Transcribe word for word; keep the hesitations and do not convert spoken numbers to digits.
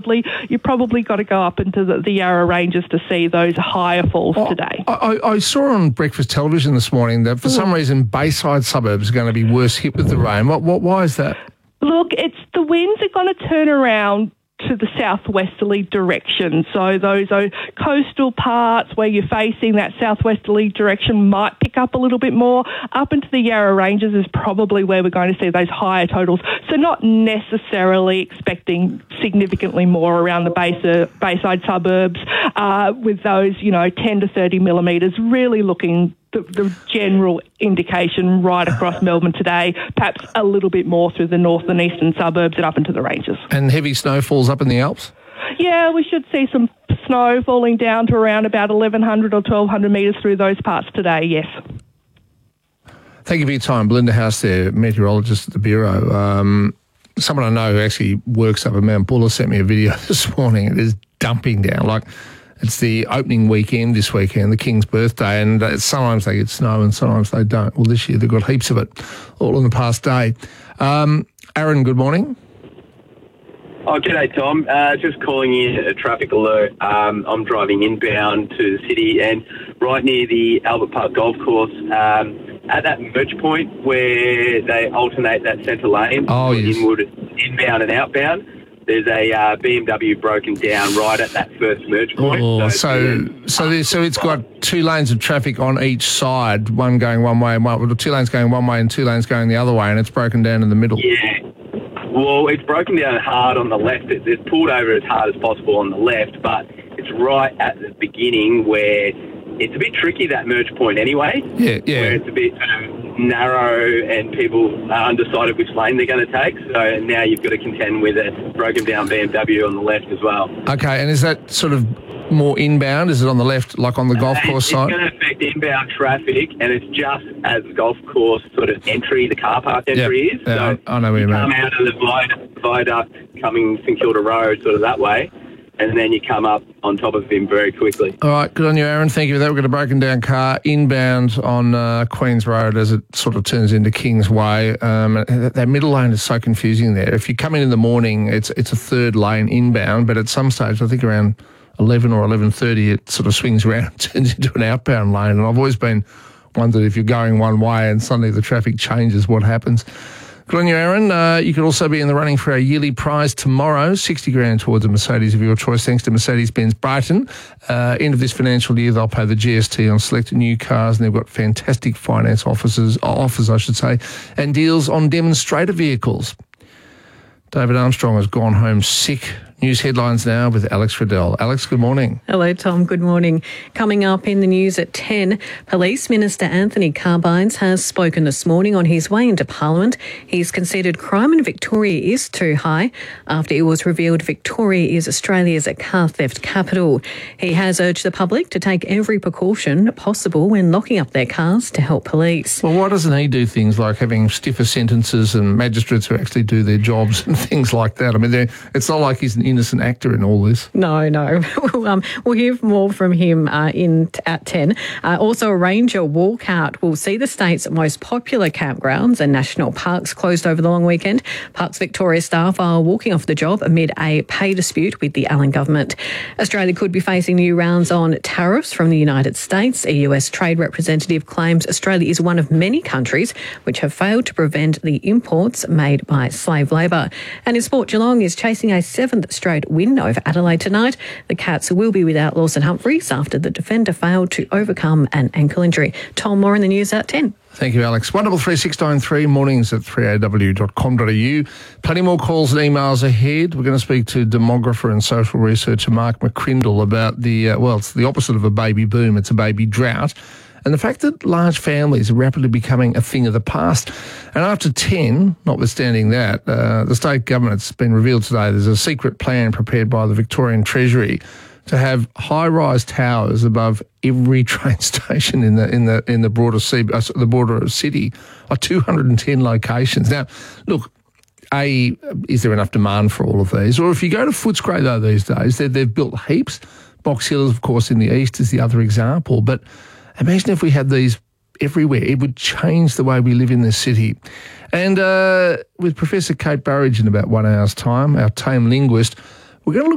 widely. You've probably got to go up into the, the Yarra Ranges to see those higher falls oh, today. I, I, I saw on breakfast television this morning that for mm. some reason Bayside suburbs are going to be worse hit with the rain. What, what, why is that? Look, it's the winds are going to turn around to the southwesterly direction. So those uh, coastal parts where you're facing that southwesterly direction might pick up a little bit more. Up into the Yarra Ranges is probably where we're going to see those higher totals. So not necessarily expecting significantly more around the base, uh, Bayside suburbs uh, with those, you know, ten to thirty millimetres, really looking The, the general indication right across Melbourne today, perhaps a little bit more through the north and eastern suburbs and up into the ranges. And heavy snowfalls up in the Alps? Yeah, we should see some snow falling down to around about eleven hundred or twelve hundred metres through those parts today, yes. Thank you for your time. Belinda House there, meteorologist at the Bureau. Um, someone I know who actually works up at Mount Buller sent me a video this morning. It is dumping down, like... It's the opening weekend this weekend, the King's birthday, and uh, sometimes they get snow and sometimes they don't. Well, this year they've got heaps of it, all in the past day. Um, Aaron, good morning. Oh, g'day, Tom. Uh, just calling in a traffic alert. Um, I'm driving inbound to the city and right near the Albert Park Golf Course, um, at that merge point where they alternate that centre lane, oh, yes. inward, inbound and outbound. There's a uh, B M W broken down right at that first merge point. Oh, so so so, so it's got two lanes of traffic on each side, one going one way, and one, well, two lanes going one way and two lanes going the other way, and it's broken down in the middle. Yeah. Well, it's broken down hard on the left. It's, it's pulled over as hard as possible on the left, but it's right at the beginning where it's a bit tricky, that merge point anyway. Yeah, yeah. Where it's a bit um, narrow and people are undecided which lane they're going to take. So now you've got to contend with a broken down B M W on the left as well. Okay, and is that sort of more inbound? Is it on the left, like on the golf course it's, side? It's going to affect inbound traffic, and it's just as the golf course sort of entry, the car park entry yep. is. Yeah, so I know where you you mean. come out of the viaduct, viaduct coming St Kilda Road, sort of that way, and then you come up on top of him very quickly. All right, good on you, Aaron. Thank you for that. We've got a broken down car inbound on uh, Queen's Road as it sort of turns into Kings Way. Um, that, that middle lane is so confusing there. If you come in in the morning, it's it's a third lane inbound, but at some stage, I think around eleven or eleven thirty, it sort of swings around and turns into an outbound lane. And I've always been wondered if you're going one way and suddenly the traffic changes, what happens. Good on you, Aaron. Uh, you could also be in the running for our yearly prize tomorrow, sixty grand towards a Mercedes of your choice, thanks to Mercedes-Benz Brighton. Uh, end of this financial year, they'll pay the G S T on selected new cars, and they've got fantastic finance offers, offers, I should say, and deals on demonstrator vehicles. David Armstrong has gone home sick. News headlines now with Alex Riddell. Alex, good morning. Hello, Tom. Good morning. Coming up in the news at ten, Police Minister Anthony Carbines has spoken this morning on his way into Parliament. He's conceded crime in Victoria is too high after it was revealed Victoria is Australia's car theft capital. He has urged the public to take every precaution possible when locking up their cars to help police. Well, why doesn't he do things like having stiffer sentences and magistrates who actually do their jobs and things like that? I mean, it's not like he's an innocent actor in all this. No, no. we'll, um, we'll hear more from him uh, in at ten. Uh, also, a ranger walkout will see the state's most popular campgrounds and national parks closed over the long weekend. Parks Victoria staff are walking off the job amid a pay dispute with the Allen government. Australia could be facing new rounds on tariffs from the United States. A U S trade representative claims Australia is one of many countries which have failed to prevent the imports made by slave labour. And in sport, Geelong is chasing a seventh straight win over Adelaide tonight. The Cats will be without Lawson Humphries after the defender failed to overcome an ankle injury. Tom, more in the news at ten. Thank you, Alex. one double three six nine three, mornings at three a w dot com dot a u. Plenty more calls and emails ahead. We're going to speak to demographer and social researcher Mark McCrindle about the, uh, well, it's the opposite of a baby boom. It's a baby drought. And the fact that large families are rapidly becoming a thing of the past. And after ten, notwithstanding that, uh, the state government's been revealed today there's a secret plan prepared by the Victorian Treasury to have high-rise towers above every train station in the in the in the broader sea, uh, the border city, like two hundred ten locations. Now, look. A, is there enough demand for all of these? Or if you go to Footscray, though, these days, they've built heaps. Box Hill, of course, in the east is the other example. But imagine if we had these everywhere. It would change the way we live in this city. And uh, with Professor Kate Burridge in about one hour's time, our tame linguist, we're going to look